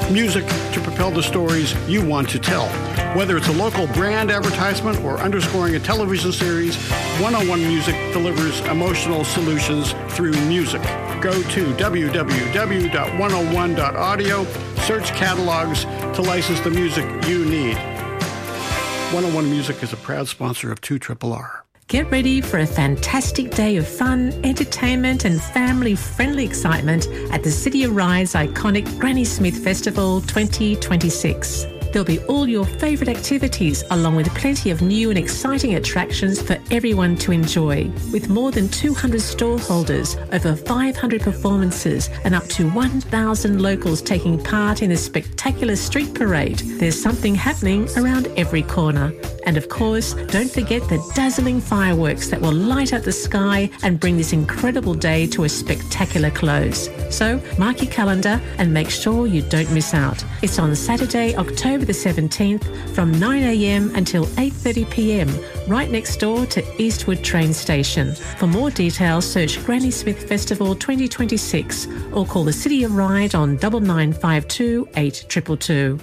Music to propel the stories you want to tell. Whether it's a local brand advertisement or underscoring a television series, 101 Music delivers emotional solutions through music. Go to www.101.audio, search catalogs to license the music you need. 101 Music is a proud sponsor of 2RRR. Get ready for a fantastic day of fun, entertainment and family-friendly excitement at the City of Ryde's iconic Granny Smith Festival 2026. There'll be all your favourite activities along with plenty of new and exciting attractions for everyone to enjoy. With more than 200 stallholders, over 500 performances and up to 1,000 locals taking part in a spectacular street parade, there's something happening around every corner. And of course, don't forget the dazzling fireworks that will light up the sky and bring this incredible day to a spectacular close. So mark your calendar and make sure you don't miss out. It's on Saturday, October the 17th from 9 a.m. until 8:30 p.m. right next door to Eastwood train station. For more details, search Granny Smith Festival 2026 or call the City of Ryde on 9952 822.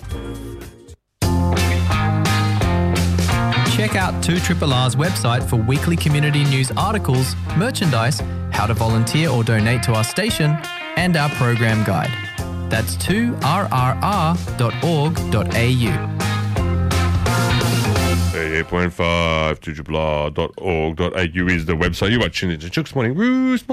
Check out 2RRR's website for weekly community news articles, merchandise, how to volunteer or donate to our station, and our program guide. That's 2rrr.org.au. 88.5 2RRR.org.au is the website. You are tuning into Chooks Morning Roost.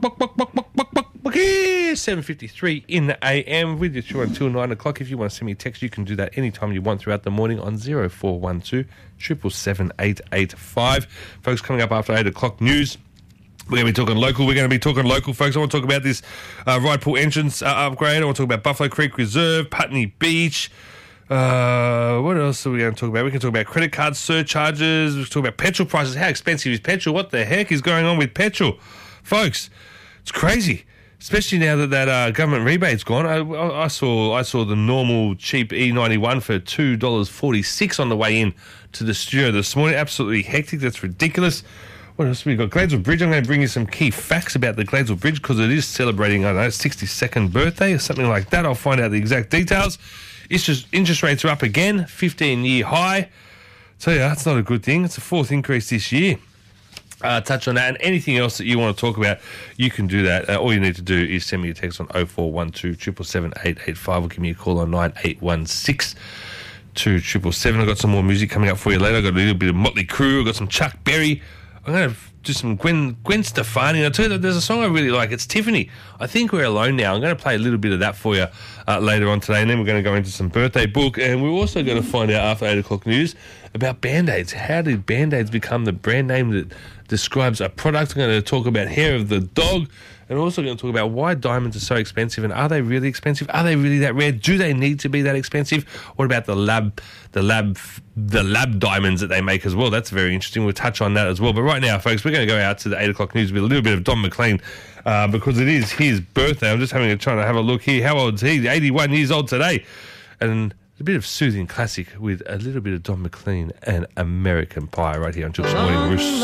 7:53 in the AM with you through until 9 o'clock. If you want to send me a text, you can do that anytime you want throughout the morning on 0412 777 885. Folks, coming up after 8 o'clock news. We're going to be talking local. Folks. I want to talk about this Ryde Pool entrance upgrade. I want to talk about Buffalo Creek Reserve, Putney Beach. What else are we going to talk about? We can talk about credit card surcharges. We can talk about petrol prices. How expensive is petrol? What the heck is going on with petrol? Folks, it's crazy. Especially now that government rebate's gone. I saw the normal cheap E91 for $2.46 on the way in to the studio this morning. Absolutely hectic. That's ridiculous. What else have we got? Gladesville Bridge. I'm going to bring you some key facts about the Gladesville Bridge because it is celebrating, I don't know, its 62nd birthday or something like that. I'll find out the exact details. Interest rates are up again, 15-year high. So, yeah, that's not a good thing. It's the fourth increase this year. Touch on that, and anything else that you want to talk about, you can do that. All you need to do is send me a text on 0412 777 885 or give me a call on 9816 2777. I've got some more music coming up for you later. I've got a little bit of Motley Crue. I've got some Chuck Berry. I'm going to do some Gwen Stefani. And I'll tell you that there's a song I really like. It's Tiffany. I Think We're Alone Now. I'm going to play a little bit of that for you later on today, and then we're going to go into some birthday book, and we're also going to find out after 8 o'clock news about Band-Aids. How did Band-Aids become the brand name that describes a product? I'm going to talk about Hair of the Dog, and we're also going to talk about why diamonds are so expensive, and are they really expensive? Are they really that rare? Do they need to be that expensive? What about the lab diamonds that they make as well? That's very interesting. We'll touch on that as well. But right now, folks, we're going to go out to the 8 o'clock news with a little bit of Don McLean because it is his birthday. I'm just trying to have a look here. How old is he? 81 years old today. And a bit of soothing classic with a little bit of Don McLean and American Pie right here on Chooks Morning Roost.